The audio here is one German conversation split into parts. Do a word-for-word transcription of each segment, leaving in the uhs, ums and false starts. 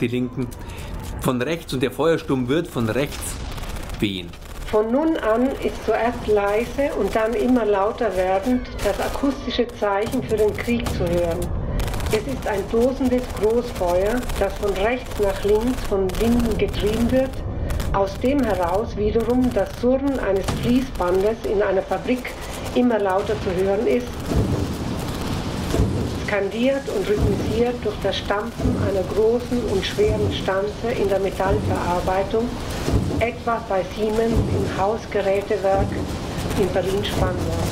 die Linken, von rechts, und der Feuersturm wird von rechts wehen. Von nun an ist zuerst leise und dann immer lauter werdend das akustische Zeichen für den Krieg zu hören. Es ist ein tosendes Großfeuer, das von rechts nach links von Winden getrieben wird, aus dem heraus wiederum das Surren eines Fließbandes in einer Fabrik immer lauter zu hören ist, skandiert und rhythmisiert durch das Stampfen einer großen und schweren Stanze in der Metallverarbeitung, etwa bei Siemens im Hausgerätewerk in Berlin-Spandau.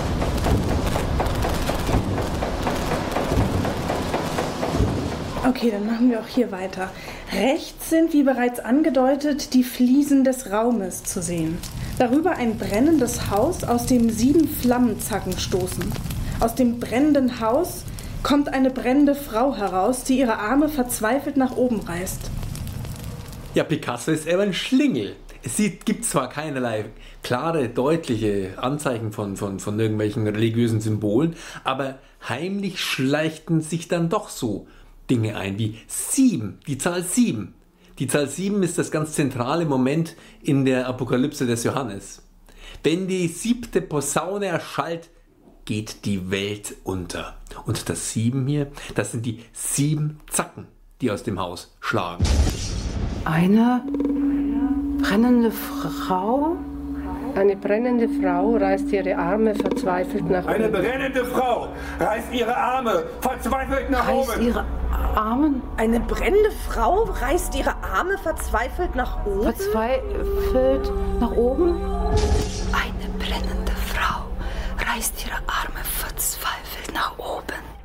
Okay, dann machen wir auch hier weiter. Rechts sind, wie bereits angedeutet, die Fliesen des Raumes zu sehen. Darüber ein brennendes Haus, aus dem sieben Flammenzacken stoßen. Aus dem brennenden Haus kommt eine brennende Frau heraus, die ihre Arme verzweifelt nach oben reißt. Ja, Picasso ist eben ein Schlingel. Es gibt zwar keinerlei klare, deutliche Anzeichen von, von, von irgendwelchen religiösen Symbolen, aber heimlich schleichten sich dann doch so Dinge ein, wie sieben, die Zahl sieben. Die Zahl sieben ist das ganz zentrale Moment in der Apokalypse des Johannes. Wenn die siebte Posaune erschallt, geht die Welt unter. Und das sieben hier, das sind die sieben Zacken, die aus dem Haus schlagen. Eine brennende Frau? Eine brennende Frau reißt ihre Arme verzweifelt nach oben. Eine brennende Frau reißt ihre Arme verzweifelt nach Reißt oben. ihre Arme? Eine brennende Frau reißt ihre Arme verzweifelt nach oben? Verzweifelt nach oben? Eine brennende Frau reißt ihre Arme verzweifelt nach oben.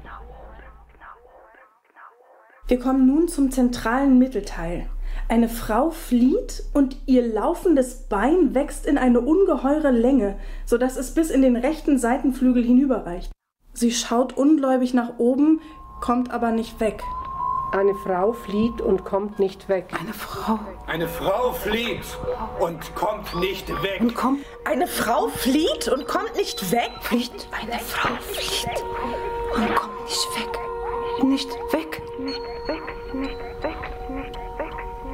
Wir kommen nun zum zentralen Mittelteil. Eine Frau flieht und ihr laufendes Bein wächst in eine ungeheure Länge, sodass es bis in den rechten Seitenflügel hinüberreicht. Sie schaut ungläubig nach oben, kommt aber nicht weg. Eine Frau flieht und kommt nicht weg. Eine Frau. Eine Frau flieht und kommt nicht weg. Und kommt. Eine Frau flieht und kommt nicht weg? Flieht. Eine Frau flieht und kommt nicht weg. Nicht weg. Nicht weg, nicht weg, nicht weg.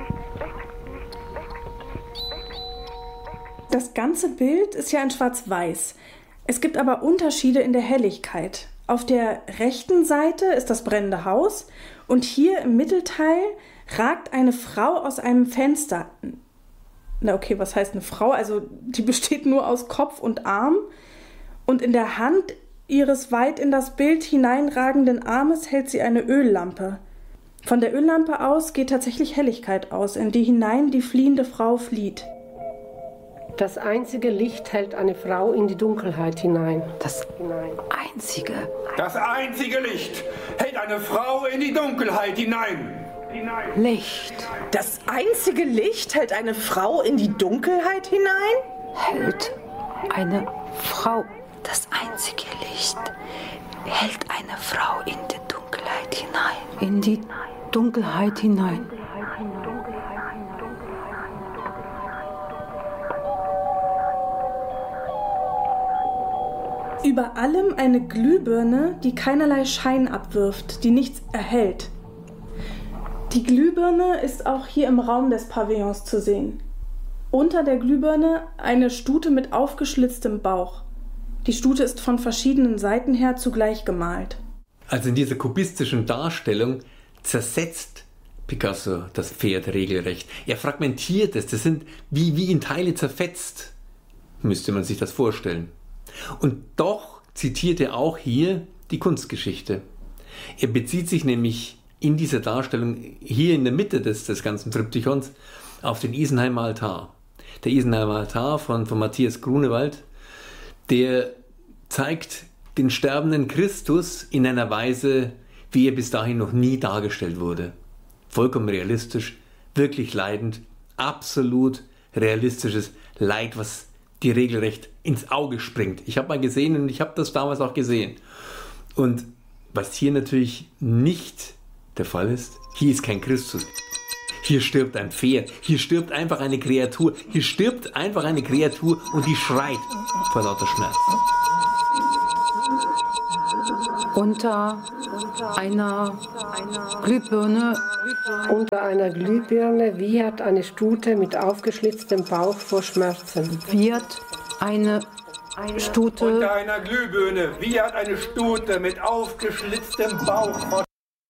Das ganze Bild ist ja in Schwarz-Weiß. Es gibt aber Unterschiede in der Helligkeit. Auf der rechten Seite ist das brennende Haus und hier im Mittelteil ragt eine Frau aus einem Fenster. Na okay, was heißt eine Frau? Also die besteht nur aus Kopf und Arm und in der Hand ihres weit in das Bild hineinragenden Armes hält sie eine Öllampe. Von der Öllampe aus geht tatsächlich Helligkeit aus, in die hinein die fliehende Frau flieht. Das einzige Licht hält eine Frau in die Dunkelheit hinein. Das hinein. einzige. Das einzige Licht hält eine Frau in die Dunkelheit hinein. hinein. Licht. Das einzige Licht hält eine Frau in die Dunkelheit hinein? Hält eine Frau. Das einzige Licht hält eine Frau in die Dunkelheit hinein. In die Dunkelheit hinein. Über allem eine Glühbirne, die keinerlei Schein abwirft, die nichts erhält. Die Glühbirne ist auch hier im Raum des Pavillons zu sehen. Unter der Glühbirne eine Stute mit aufgeschlitztem Bauch. Die Stute ist von verschiedenen Seiten her zugleich gemalt. Also in dieser kubistischen Darstellung zersetzt Picasso das Pferd regelrecht. Er fragmentiert es, das sind wie, wie in Teile zerfetzt, müsste man sich das vorstellen. Und doch zitiert er auch hier die Kunstgeschichte. Er bezieht sich nämlich in dieser Darstellung hier in der Mitte des, des ganzen Triptychons auf den Isenheimer Altar. Der Isenheimer Altar von, von Matthias Grunewald, der zeigt den sterbenden Christus in einer Weise, wie er bis dahin noch nie dargestellt wurde. Vollkommen realistisch, wirklich leidend, absolut realistisches Leid, was die regelrecht ins Auge springt. Ich habe mal gesehen und ich habe das damals auch gesehen. Und was hier natürlich nicht der Fall ist, hier ist kein Christus. Hier stirbt ein Pferd, hier stirbt einfach eine Kreatur, hier stirbt einfach eine Kreatur und die schreit vor lauter Schmerz. Unter einer Glühbirne. Unter einer Glühbirne wiehert eine Stute mit aufgeschlitztem Bauch vor Schmerzen. Wird eine Stute. Unter einer Glühbirne wiehert eine Stute mit aufgeschlitztem Bauch vor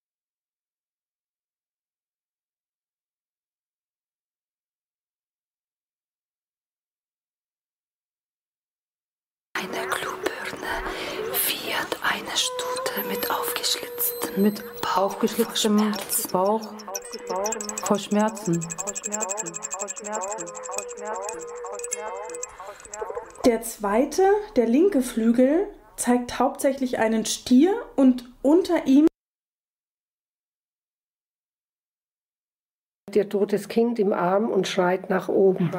Eine Glühbirne wiehert eine Stute mit aufgeschlitztem Mit aufgeschlitztem Bauch vor Schmerzen. Der zweite, der linke Flügel, zeigt hauptsächlich einen Stier und unter ihm Ihr totes Kind im Arm und schreit nach oben.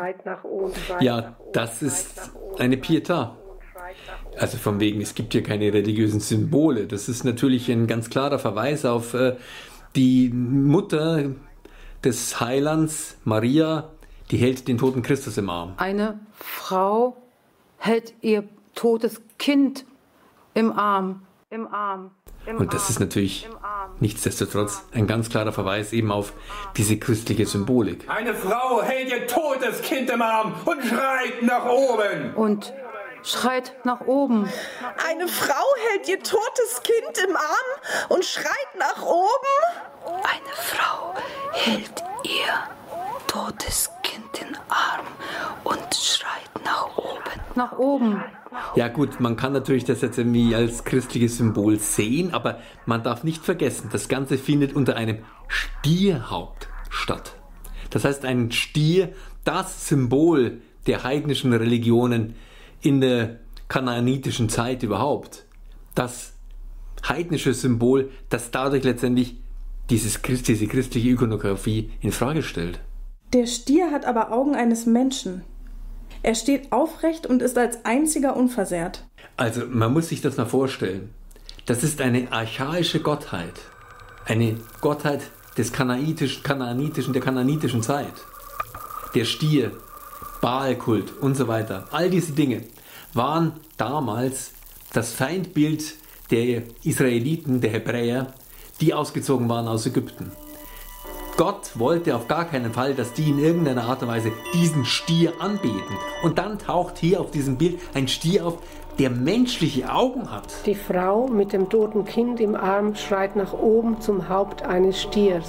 Ja, das ist eine Pietà. Also von wegen, es gibt hier keine religiösen Symbole. Das ist natürlich ein ganz klarer Verweis auf äh, die Mutter des Heilands, Maria, die hält den toten Christus im Arm. Eine Frau hält ihr totes Kind im Arm. Im Arm. Im Und das Arm, ist natürlich im Arm. nichtsdestotrotz ein ganz klarer Verweis eben auf diese christliche Symbolik. Eine Frau hält ihr totes Kind im Arm und schreit nach oben. Und schreit nach oben. Eine Frau hält ihr totes Kind im Arm und schreit nach oben. Eine Frau hält ihr totes Kind im Arm und schreit nach oben. Nach oben. Ja gut, man kann natürlich das jetzt irgendwie als christliches Symbol sehen, aber man darf nicht vergessen, das Ganze findet unter einem Stierhaupt statt. Das heißt, ein Stier, das Symbol der heidnischen Religionen in der kanaanitischen Zeit überhaupt. Das heidnische Symbol, das dadurch letztendlich dieses Christ, diese christliche Ikonografie in Frage stellt. Der Stier hat aber Augen eines Menschen. Er steht aufrecht und ist als einziger unversehrt. Also man muss sich das mal vorstellen. Das ist eine archaische Gottheit. Eine Gottheit des kanaanitischen, kanaanitischen, der kanaanitischen Zeit. Der Stier, Baalkult und so weiter. All diese Dinge waren damals das Feindbild der Israeliten, der Hebräer, die ausgezogen waren aus Ägypten. Gott wollte auf gar keinen Fall, dass die in irgendeiner Art und Weise diesen Stier anbeten. Und dann taucht hier auf diesem Bild ein Stier auf, der menschliche Augen hat. Die Frau mit dem toten Kind im Arm schreit nach oben zum Haupt eines Stiers.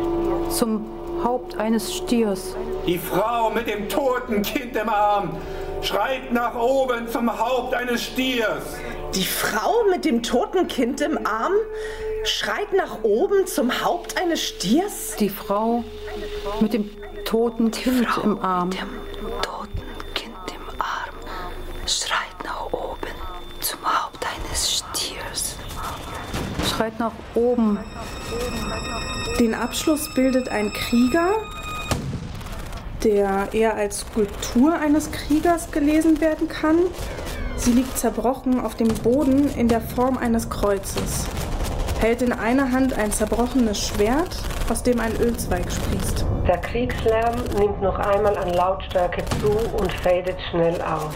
Zum Haupt eines Stiers. Die Frau mit dem toten Kind im Arm schreit nach oben zum Haupt eines Stiers. Die Frau mit dem toten Kind im Arm schreit nach oben zum Haupt eines Stiers. Die Frau mit dem toten Kind im Arm. Dem toten Kind im Arm schreit nach oben zum Haupt eines Stiers. Schreit nach oben. Den Abschluss bildet ein Krieger, der eher als Skulptur eines Kriegers gelesen werden kann. Sie liegt zerbrochen auf dem Boden in der Form eines Kreuzes, hält in einer Hand ein zerbrochenes Schwert, aus dem ein Ölzweig sprießt. Der Kriegslärm nimmt noch einmal an Lautstärke zu und fadet schnell aus.